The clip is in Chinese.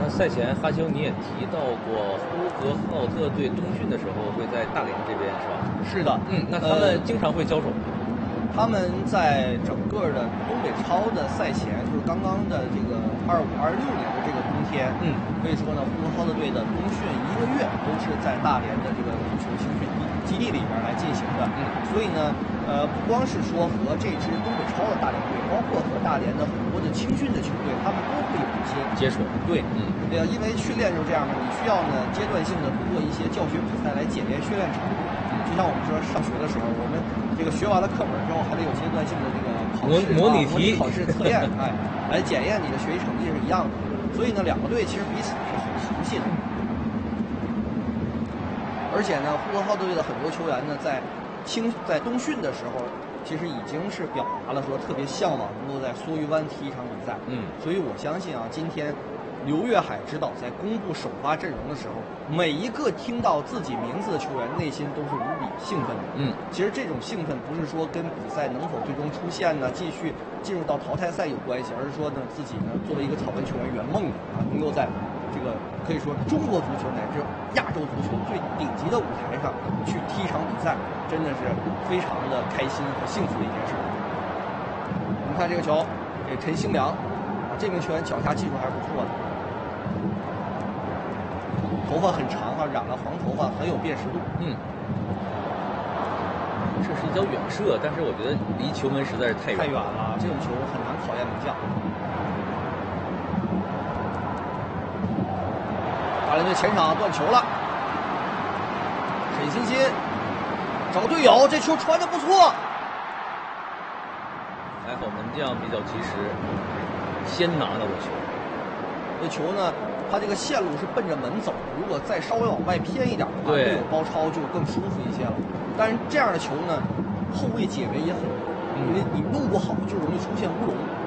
那赛前哈丘你也提到过，呼和浩特队冬训的时候会在大连这边是吧？ 是的， 那他们经常会交手。 他们在整个的东北超的赛前，就是刚刚的这个25、26年的这个冬天，可以说呢，呼和浩特队的冬训1个月都是在大连的这个足球青训基地里边来进行的。所以呢，不光是说和这支东北超的大连队，包括和大连的很多的青训的球队，他们都会有一些接触。 对，因为训练就是这样的，你需要呢阶段性的通过一些教学比赛来检验训练程度。就像我们说上学的时候，我们这个学完了课本之后，还得有阶段性的这个考试、 模拟题、 考试测验，来检验你的学习成绩是一样的。所以呢，两个队其实彼此是很熟悉的。而且呢，呼和浩特队的很多球员呢，在冬训的时候，其实已经是表达了说特别向往能够在梭鱼湾踢一场比赛。所以我相信啊，今天刘岳海指导在公布首发阵容的时候，每一个听到自己名字的球员内心都是无比兴奋的。其实这种兴奋不是说跟比赛能否最终出现呢，继续进入到淘汰赛有关系，而是说呢自己呢作为一个草根球员圆梦能够在这个可以说中国足球乃至亚洲足球最顶级的舞台上去踢一场比赛，真的是非常的开心和幸福的一件事。我们看这个球，给陈兴良，这名球员脚下技术还是不错的。头发很长染了黄头发，很有辨识度。 这是一脚远射，但是我觉得离球门实在是太远了。这种球很难考验门将。大连队前场断球了，沈欣欣找队友，这球传的不错。 还好门将比较及时，先拿到了球。 这球呢？他这个线路是奔着门走，如果再稍微往外偏一点的话，队友包抄就更舒服一些了。但是这样的球呢，后卫解围也很多，因为你弄不好就容易出现乌龙。